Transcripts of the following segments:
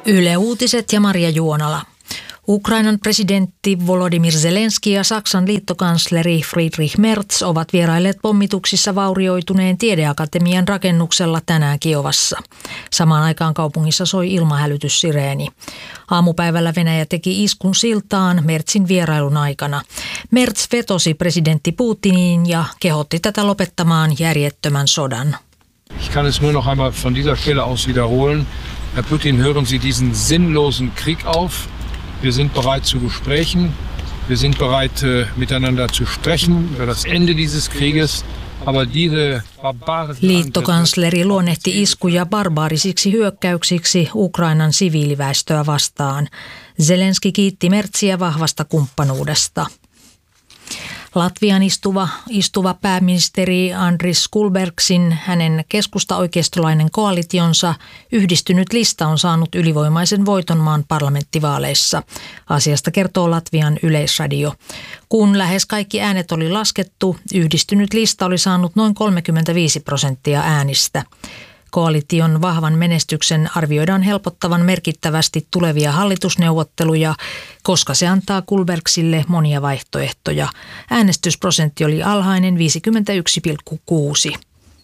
Yle Uutiset ja Maria Juonala. Ukrainan presidentti Volodymyr Zelenski ja Saksan liittokansleri Friedrich Merz ovat vierailleet pommituksissa vaurioituneen tiedeakatemian rakennuksella tänään Kiovassa. Samaan aikaan kaupungissa soi ilmahälytyssireeni. Aamupäivällä Venäjä teki iskun siltaan Merzin vierailun aikana. Merz vetosi presidentti Putiniin ja kehotti tätä lopettamaan järjettömän sodan. Ich kann es nur noch einmal von dieser Stelle aus wiederholen. Herr Putin, hören Sie diesen sinnlosen Krieg auf. Wir sind bereit zu Gesprächen. Wir sind bereit, miteinander zu sprechen über das Ende dieses Krieges. Aber diese barbarischen Liittokansleri luonnehti iskuja barbaarisiksi hyökkäyksiksi Ukrainan siviiliväestöä vastaan. Zelenski kiitti Merziä vahvasta kumppanuudesta. Latvian istuva pääministeri Andris Kulbergsin, hänen keskusta-oikeistolainen koalitionsa, Yhdistynyt lista on saanut ylivoimaisen voiton maan parlamenttivaaleissa. Asiasta kertoo Latvian Yleisradio. Kun lähes kaikki äänet oli laskettu, Yhdistynyt lista oli saanut noin 35% äänistä. Koalition vahvan menestyksen arvioidaan helpottavan merkittävästi tulevia hallitusneuvotteluja, koska se antaa Kulbergsille monia vaihtoehtoja. Äänestysprosentti oli alhainen 51,6.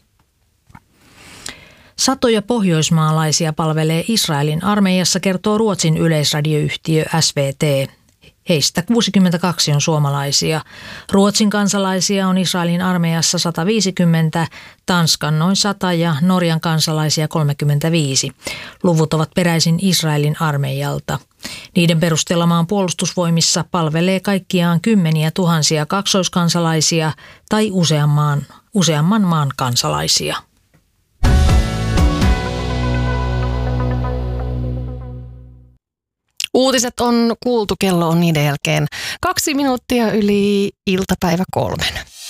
Satoja pohjoismaalaisia palvelee Israelin armeijassa, kertoo Ruotsin yleisradioyhtiö SVT. Heistä 62 on suomalaisia. Ruotsin kansalaisia on Israelin armeijassa 150, Tanskan noin 100 ja Norjan kansalaisia 35. Luvut ovat peräisin Israelin armeijalta. Niiden perusteella maan puolustusvoimissa palvelee kaikkiaan kymmeniä tuhansia kaksoiskansalaisia tai useamman maan kansalaisia. Uutiset on kuultu, kello on niiden jälkeen 2 minuuttia yli iltapäivä 3.